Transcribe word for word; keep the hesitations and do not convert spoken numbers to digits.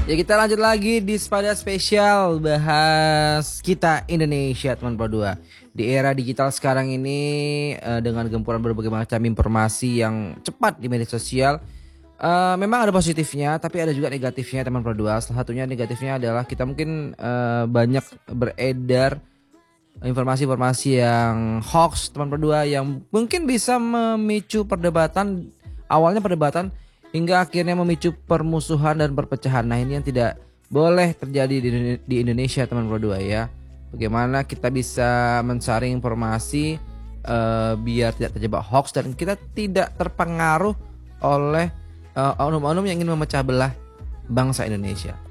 Ya kita lanjut lagi di Spada Spesial, bahas kita Indonesia teman Pro dua. Di era digital sekarang ini eh, dengan gempuran berbagai macam informasi yang cepat di media sosial, eh, memang ada positifnya tapi ada juga negatifnya teman Pro dua. Salah satunya negatifnya adalah kita mungkin eh, banyak beredar informasi-informasi yang hoax teman Pro dua yang mungkin bisa memicu perdebatan, awalnya perdebatan hingga akhirnya memicu permusuhan dan perpecahan. Nah, ini yang tidak boleh terjadi di, di Indonesia teman Pro dua ya. Bagaimana kita bisa mensaring informasi uh, biar tidak terjebak hoax dan kita tidak terpengaruh oleh uh, oknum-oknum yang ingin memecah belah bangsa Indonesia.